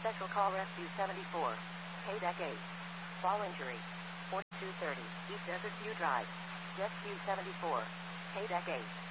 Special Call Rescue 74. KDEC 8. Fall injury. 4230. East Desert View Drive. Rescue 74. KDEC 8.